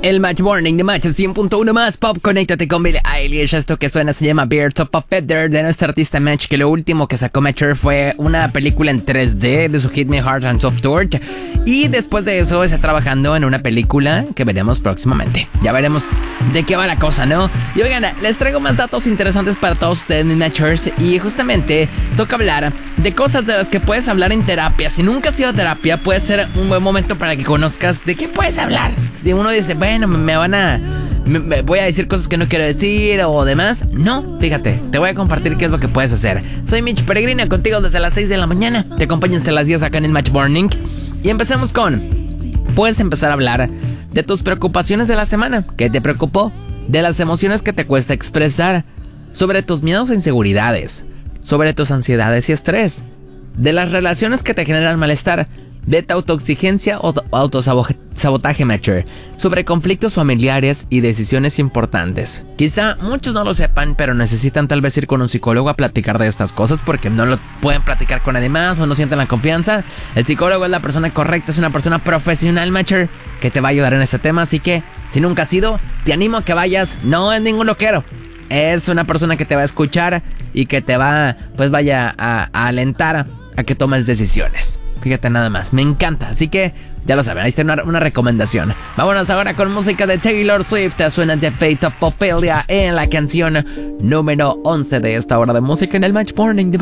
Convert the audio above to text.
El Match Morning de Match 100.1 más pop. Conéctate con Billie Eilish. Esto que suena se llama Birds of a Feather de nuestra artista Match, que lo último que sacó Matcher fue una película en 3D de su hit Me Heart and Soft Torch. Y después de eso está trabajando en una película que veremos próximamente. Ya veremos de qué va la cosa, ¿no? Y oigan, les traigo más datos interesantes para todos ustedes, mis Matchers. Y justamente toca hablar de cosas de las que puedes hablar en terapia. Si nunca has ido a terapia, puede ser un buen momento para que conozcas de qué puedes hablar. Si uno dice, bueno, me voy a decir cosas que no quiero decir o demás. No, fíjate, te voy a compartir qué es lo que puedes hacer. Soy Mitch Peregrina, contigo desde las 6 de la mañana. Te acompaño hasta las 10 acá en el Match Morning. Y empecemos con... Puedes empezar a hablar de tus preocupaciones de la semana. ¿Qué te preocupó? De las emociones que te cuesta expresar. Sobre tus miedos e inseguridades. Sobre tus ansiedades y estrés. De las relaciones que te generan malestar. De tu autoexigencia o autosabotaje, Matcher. Sobre conflictos familiares y decisiones importantes. Quizá muchos no lo sepan, pero necesitan tal vez ir con un psicólogo a platicar de estas cosas porque no lo pueden platicar con nadie más o no sienten la confianza. El psicólogo es la persona correcta, es una persona profesional, Matcher, que te va a ayudar en este tema. Así que, si nunca has ido, te animo a que vayas. No es ningún loquero. Es una persona que te va a escuchar y que te va, pues vaya, a alentar a que tomes decisiones. Fíjate nada más, me encanta. Así que, ya lo saben, ahí está una recomendación. Vámonos ahora con música de Taylor Swift. Suena The Fate of Ophelia en la canción número 11 de esta hora de música en el Match Morning.